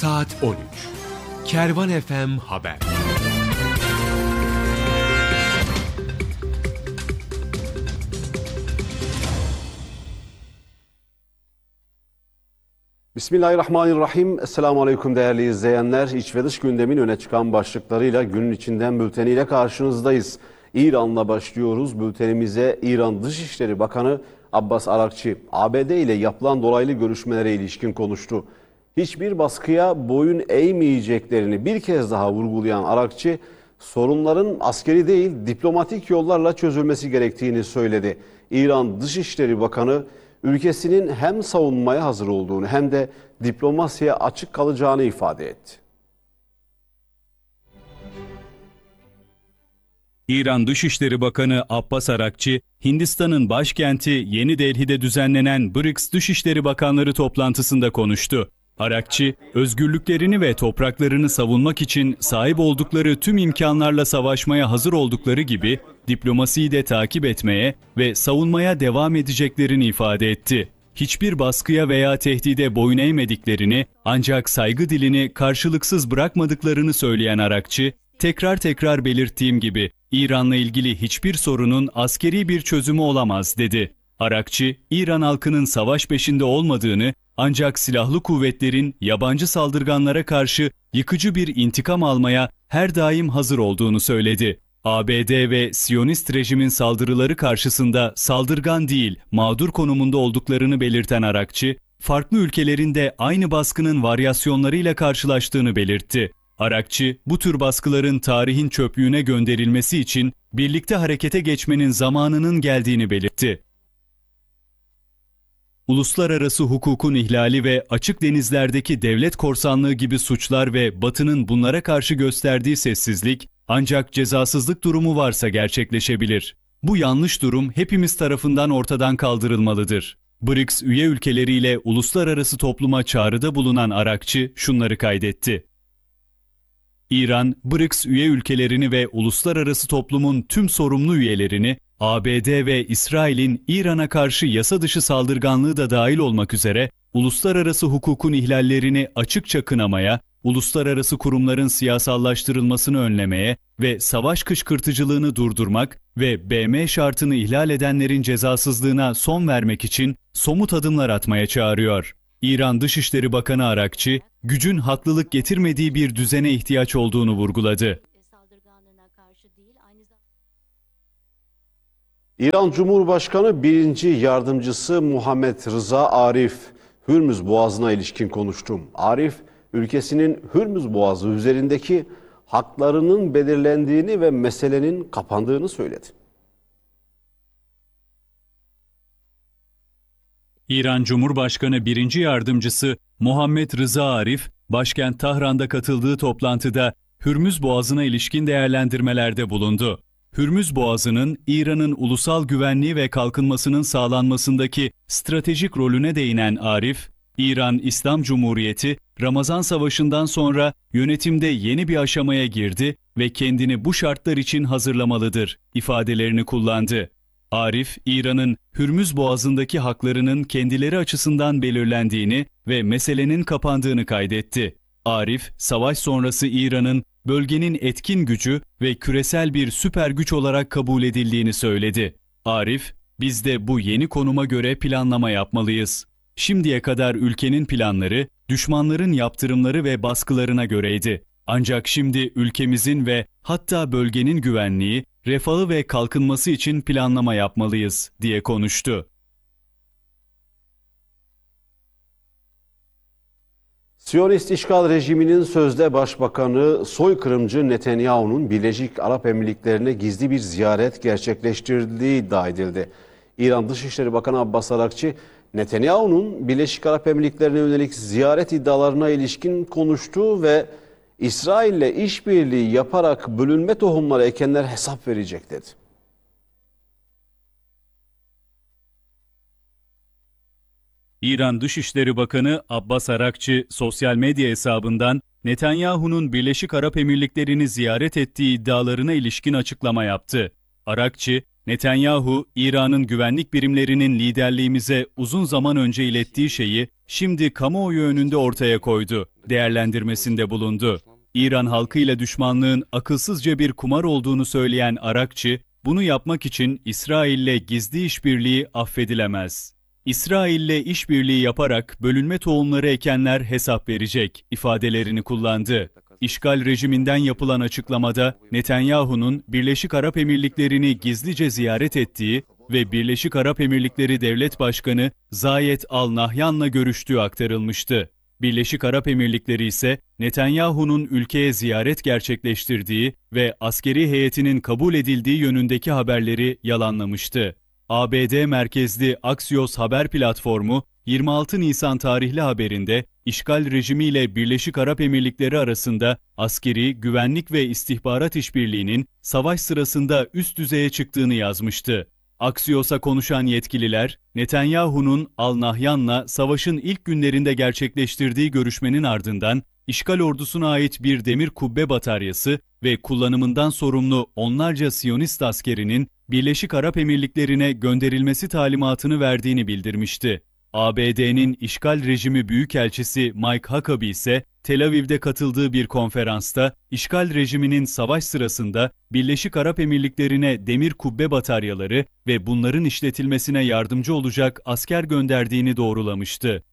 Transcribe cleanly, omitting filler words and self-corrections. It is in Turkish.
Saat 13. Kervan FM Haber. Bismillahirrahmanirrahim. Esselamu Aleyküm değerli izleyenler. İç ve dış gündemin öne çıkan başlıklarıyla günün içinden bülteniyle karşınızdayız. İran'la başlıyoruz. Bültenimize İran Dışişleri Bakanı Abbas Arakçı, ABD ile yapılan dolaylı görüşmelere ilişkin konuştu. Hiçbir baskıya boyun eğmeyeceklerini bir kez daha vurgulayan Arakçı, sorunların askeri değil diplomatik yollarla çözülmesi gerektiğini söyledi. İran Dışişleri Bakanı, ülkesinin hem savunmaya hazır olduğunu hem de diplomasiye açık kalacağını ifade etti. İran Dışişleri Bakanı Abbas Arakçı, Hindistan'ın başkenti Yeni Delhi'de düzenlenen BRICS Dışişleri Bakanları toplantısında konuştu. Arakçı, özgürlüklerini ve topraklarını savunmak için sahip oldukları tüm imkanlarla savaşmaya hazır oldukları gibi diplomasiyi de takip etmeye ve savunmaya devam edeceklerini ifade etti. Hiçbir baskıya veya tehdide boyun eğmediklerini, ancak saygı dilini karşılıksız bırakmadıklarını söyleyen Arakçı, tekrar belirttiğim gibi İran'la ilgili hiçbir sorunun askeri bir çözümü olamaz dedi. Arakçı, İran halkının savaş peşinde olmadığını, ancak silahlı kuvvetlerin yabancı saldırganlara karşı yıkıcı bir intikam almaya her daim hazır olduğunu söyledi. ABD ve Siyonist rejimin saldırıları karşısında saldırgan değil, mağdur konumunda olduklarını belirten Arakçı, farklı ülkelerin de aynı baskının varyasyonlarıyla karşılaştığını belirtti. Arakçı, bu tür baskıların tarihin çöplüğüne gönderilmesi için birlikte harekete geçmenin zamanının geldiğini belirtti. Uluslararası hukukun ihlali ve açık denizlerdeki devlet korsanlığı gibi suçlar ve Batı'nın bunlara karşı gösterdiği sessizlik, ancak cezasızlık durumu varsa gerçekleşebilir. Bu yanlış durum hepimiz tarafından ortadan kaldırılmalıdır. BRICS üye ülkeleriyle uluslararası topluma çağrıda bulunan Arakçı şunları kaydetti. İran, BRICS üye ülkelerini ve uluslararası toplumun tüm sorumlu üyelerini, ABD ve İsrail'in İran'a karşı yasa dışı saldırganlığı da dahil olmak üzere uluslararası hukukun ihlallerini açıkça kınamaya, uluslararası kurumların siyasallaştırılmasını önlemeye ve savaş kışkırtıcılığını durdurmak ve BM şartını ihlal edenlerin cezasızlığına son vermek için somut adımlar atmaya çağırıyor. İran Dışişleri Bakanı Arakçı, gücün haklılık getirmediği bir düzene ihtiyaç olduğunu vurguladı. İran Cumhurbaşkanı 1. Yardımcısı Muhammed Rıza Arif, Hürmüz Boğazı'na ilişkin konuştu. Arif, ülkesinin Hürmüz Boğazı üzerindeki haklarının belirlendiğini ve meselenin kapandığını söyledi. İran Cumhurbaşkanı 1. Yardımcısı Muhammed Rıza Arif, başkent Tahran'da katıldığı toplantıda Hürmüz Boğazı'na ilişkin değerlendirmelerde bulundu. Hürmüz Boğazı'nın İran'ın ulusal güvenliği ve kalkınmasının sağlanmasındaki stratejik rolüne değinen Arif, İran İslam Cumhuriyeti, Ramazan Savaşı'ndan sonra yönetimde yeni bir aşamaya girdi ve kendini bu şartlar için hazırlamalıdır ifadelerini kullandı. Arif, İran'ın Hürmüz Boğazı'ndaki haklarının kendileri açısından belirlendiğini ve meselenin kapandığını kaydetti. Arif, savaş sonrası İran'ın bölgenin etkin gücü ve küresel bir süper güç olarak kabul edildiğini söyledi. Arif, biz de bu yeni konuma göre planlama yapmalıyız. Şimdiye kadar ülkenin planları, düşmanların yaptırımları ve baskılarına göreydi. Ancak şimdi ülkemizin ve hatta bölgenin güvenliği, refahı ve kalkınması için planlama yapmalıyız, diye konuştu. Siyonist işgal rejiminin sözde başbakanı soykırımcı Netanyahu'nun Birleşik Arap Emirlikleri'ne gizli bir ziyaret gerçekleştirdiği iddia edildi. İran Dışişleri Bakanı Abbas Arakçı, Netanyahu'nun Birleşik Arap Emirlikleri'ne yönelik ziyaret iddialarına ilişkin konuştu ve İsrail'le işbirliği yaparak bölünme tohumları ekenler hesap verecek dedi. İran Dışişleri Bakanı Abbas Arakçı sosyal medya hesabından Netanyahu'nun Birleşik Arap Emirlikleri'ni ziyaret ettiği iddialarına ilişkin açıklama yaptı. Arakçı, Netanyahu, İran'ın güvenlik birimlerinin liderliğimize uzun zaman önce ilettiği şeyi şimdi kamuoyu önünde ortaya koydu değerlendirmesinde bulundu. İran halkıyla düşmanlığın akılsızca bir kumar olduğunu söyleyen Arakçı, bunu yapmak için İsrail'le gizli işbirliği affedilemez. İsrail'le işbirliği yaparak bölünme tohumları ekenler hesap verecek ifadelerini kullandı. İşgal rejiminden yapılan açıklamada Netanyahu'nun Birleşik Arap Emirlikleri'ni gizlice ziyaret ettiği ve Birleşik Arap Emirlikleri Devlet Başkanı Zayed Al Nahyan'la görüştüğü aktarılmıştı. Birleşik Arap Emirlikleri ise Netanyahu'nun ülkeye ziyaret gerçekleştirdiği ve askeri heyetinin kabul edildiği yönündeki haberleri yalanlamıştı. ABD merkezli Axios haber platformu 26 Nisan tarihli haberinde işgal rejimiyle Birleşik Arap Emirlikleri arasında askeri, güvenlik ve istihbarat işbirliğinin savaş sırasında üst düzeye çıktığını yazmıştı. Axios'a konuşan yetkililer, Netanyahu'nun Al Nahyan'la savaşın ilk günlerinde gerçekleştirdiği görüşmenin ardından işgal ordusuna ait bir demir kubbe bataryası ve kullanımından sorumlu onlarca Siyonist askerinin Birleşik Arap Emirlikleri'ne gönderilmesi talimatını verdiğini bildirmişti. ABD'nin işgal rejimi büyükelçisi Mike Huckabee ise Tel Aviv'de katıldığı bir konferansta işgal rejiminin savaş sırasında Birleşik Arap Emirlikleri'ne demir kubbe bataryaları ve bunların işletilmesine yardımcı olacak asker gönderdiğini doğrulamıştı.